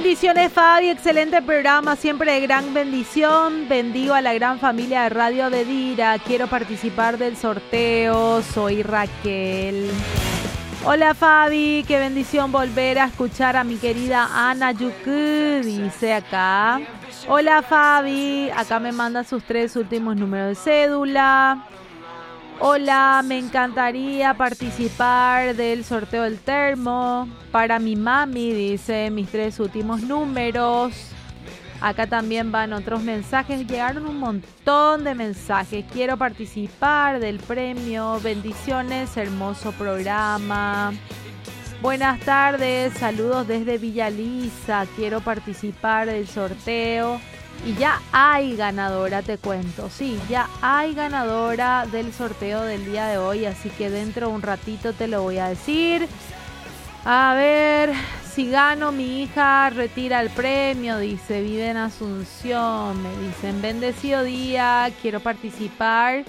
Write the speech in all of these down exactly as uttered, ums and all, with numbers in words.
Bendiciones, Fabi, excelente programa, siempre de gran bendición. Bendigo a la gran familia de Radio de Dira. Quiero participar del sorteo. Soy Raquel. Hola, Fabi, qué bendición volver a escuchar a mi querida Ana Yuku, dice acá. Hola, Fabi, acá me manda sus tres últimos números de cédula. Hola, me encantaría participar del sorteo del termo. Para mi mami, dice, mis tres últimos números. Acá también van otros mensajes. Llegaron un montón de mensajes. Quiero participar del premio. Bendiciones, hermoso programa. Buenas tardes, saludos desde Villa Lisa. Quiero participar del sorteo. Y ya hay ganadora, te cuento. Sí, ya hay ganadora del sorteo del día de hoy. Así que dentro de un ratito te lo voy a decir. A ver, si gano, mi hija retira el premio, dice. Vive en Asunción, me dicen. Bendecido día, quiero participar.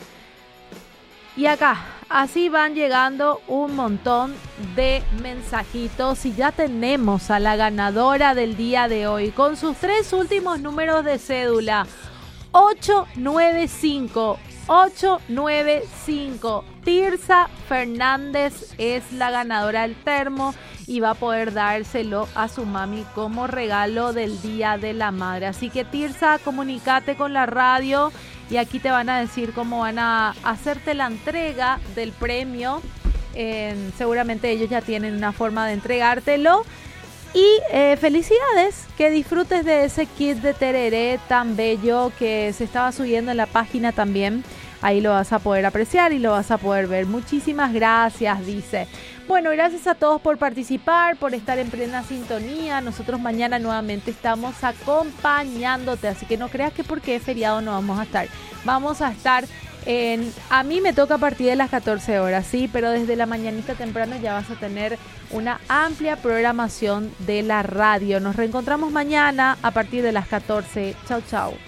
Y acá, así van llegando un montón de mensajitos y ya tenemos a la ganadora del día de hoy con sus tres últimos números de cédula. ocho nueve cinco, ocho nueve cinco. Tirsa Fernández es la ganadora del termo y va a poder dárselo a su mami como regalo del Día de la Madre. Así que, Tirsa, comunícate con la radio y aquí te van a decir cómo van a hacerte la entrega del premio. Eh, seguramente ellos ya tienen una forma de entregártelo. Y eh, felicidades, que disfrutes de ese kit de tereré tan bello que se estaba subiendo en la página también. Ahí lo vas a poder apreciar y lo vas a poder ver. Muchísimas gracias, dice. Bueno, gracias a todos por participar, por estar en plena sintonía. Nosotros mañana nuevamente estamos acompañándote, así que no creas que porque es feriado no vamos a estar. Vamos a estar en... A mí me toca a partir de las catorce horas, sí, pero desde la mañanita temprano ya vas a tener una amplia programación de la radio. Nos reencontramos mañana a partir de las catorce. Chau, chau.